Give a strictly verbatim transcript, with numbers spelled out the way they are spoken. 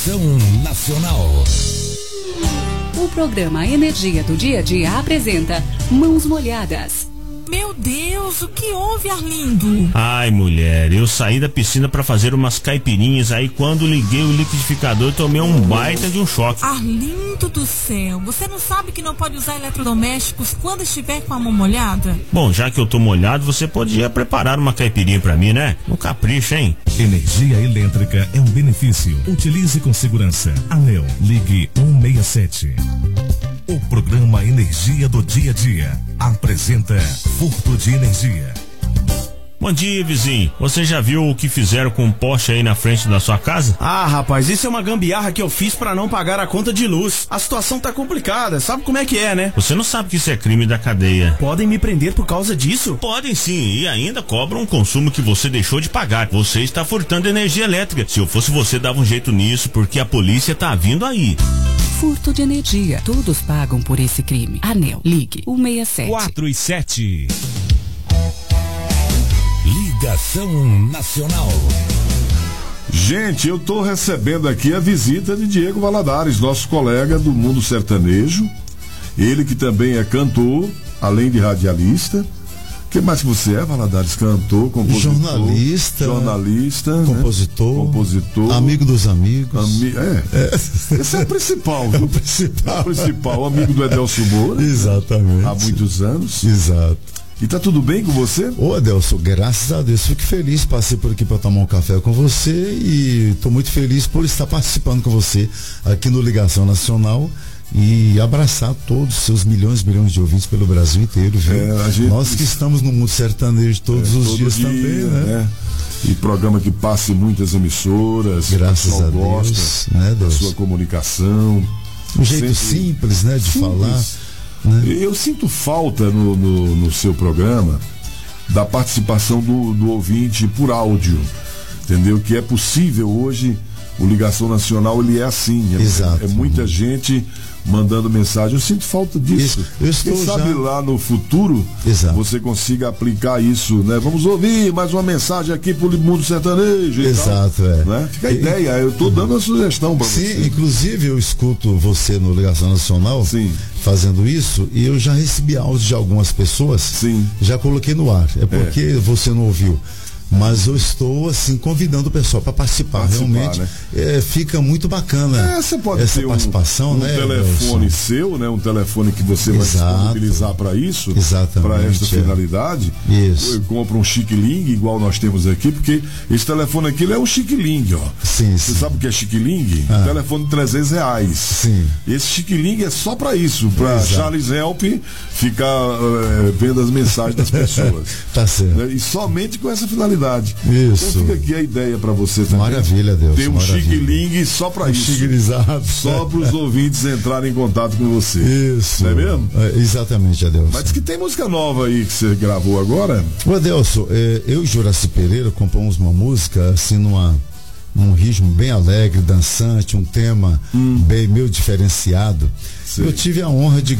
Nacional. O programa Energia do Dia a Dia apresenta Mãos Molhadas. Meu Deus, o que houve, Arlindo? Ai, mulher, eu saí da piscina pra fazer umas caipirinhas, aí quando liguei o liquidificador tomei um baita de um choque. Arlindo do céu, você não sabe que não pode usar eletrodomésticos quando estiver com a mão molhada? Bom, já que eu tô molhado, você podia preparar uma caipirinha pra mim, né? Um capricho, hein? Energia elétrica é um benefício. Utilize com segurança. Anel, ligue um seis sete. O programa Energia do Dia a Dia apresenta Furto de Energia. Bom dia, vizinho. Você já viu o que fizeram com um poste aí na frente da sua casa? Ah, rapaz, isso é uma gambiarra que eu fiz pra não pagar a conta de luz. A situação tá complicada, sabe como é que é, né? Você não sabe que isso é crime da cadeia. Podem me prender por causa disso? Podem sim, e ainda cobram um consumo que você deixou de pagar. Você está furtando energia elétrica. Se eu fosse você, dava um jeito nisso, porque a polícia tá vindo aí. Furto de energia. Todos pagam por esse crime. Anel, ligue um seis sete. quatro e sete. Ligação Nacional. Gente, eu tô recebendo aqui a visita de Diego Valadares, nosso colega do mundo sertanejo. Ele que também é cantor, além de radialista. O que mais que você é, Valadares? Cantor, compositor, jornalista, jornalista, compositor, né? compositor, amigo dos amigos. Ami é. é. Esse é o principal, viu? É o principal. É o principal, amigo do Edelso Moura. Exatamente. Há muitos anos. Exato. E tá tudo bem com você? Ô Adelso, graças a Deus, fico feliz, passei por aqui para tomar um café com você e tô muito feliz por estar participando com você aqui no Ligação Nacional e abraçar todos os seus milhões e milhões de ouvintes pelo Brasil inteiro, viu? É, gente... Nós que estamos no mundo sertanejo todos é, os todo dias dia, também, né? né? E programa que passa em muitas emissoras. Graças a Deus, gosta né, da Deus? sua comunicação. Um jeito sempre... simples, né, de simples. falar. Né? Eu sinto falta no, no, no seu programa da participação do, do ouvinte por áudio, entendeu? Que é possível hoje. O Ligação Nacional, ele é assim, é, Exato. é muita gente mandando mensagem. Eu sinto falta disso. Isso, eu estou Quem sabe já... lá no futuro Exato. Você consiga aplicar isso, né? Vamos ouvir mais uma mensagem aqui pro mundo sertanejo. Exato, é. Né? Fica a E, ideia, eu estou dando a sugestão para você. Sim, inclusive eu escuto você no Ligação Nacional Sim. fazendo isso e eu já recebi áudios de algumas pessoas. Sim. Já coloquei no ar. É porque é. você não ouviu. Mas eu estou assim convidando o pessoal para participar. participar. Realmente né? é, fica muito bacana. É, você pode essa ter participação, um, um né, telefone Wilson? seu, né? Um telefone que você Exato. vai disponibilizar para isso, para esta é. finalidade. Isso. Compra um Chiquiling igual nós temos aqui, porque esse telefone aqui ele é um Chiquiling, ó. Sim, você sim. sabe o que é Chiquiling? Ah. Um telefone de trezentos reais. Sim. Esse Chiquiling é só para isso, para Charles Help ficar uh, vendo as mensagens das pessoas. Tá certo. Né? E somente com essa finalidade. Isso. Então fica aqui a ideia para você também. Maravilha, Deus. Tem um Chiquiling Chiquiling só para um isso. Chiquilizado. Só para os ouvintes entrarem em contato com você. Isso. Não é mesmo? É, exatamente, Adelso. Mas diz que tem música nova aí que você gravou agora. O Adelso, é, eu e Juraci Pereira compomos uma música assim numa num ritmo bem alegre, dançante, um tema hum. bem meio diferenciado. Sei. Eu tive a honra de